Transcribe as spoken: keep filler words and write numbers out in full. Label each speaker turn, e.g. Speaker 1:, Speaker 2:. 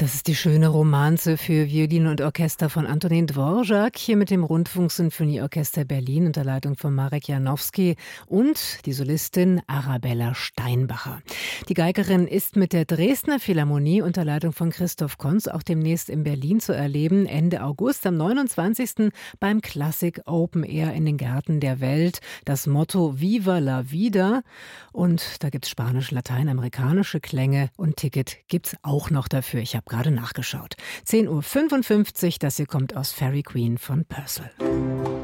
Speaker 1: Das ist die schöne Romanze für Violine und Orchester von Antonín Dvořák, hier mit dem Rundfunksinfonieorchester Berlin unter Leitung von Marek Janowski und die Solistin Arabella Steinbacher. Die Geigerin ist mit der Dresdner Philharmonie unter Leitung von Christoph Konz auch demnächst in Berlin zu erleben, Ende August am neunundzwanzigsten beim Klassik Open Air in den Gärten der Welt. Das Motto Viva la Vida, und da gibt's spanisch, lateinamerikanische Klänge und Ticket gibt's auch noch dafür. Ich habe gerade nachgeschaut. zehn Uhr fünfundfünfzig, das hier kommt aus Fairy Queen von Purcell.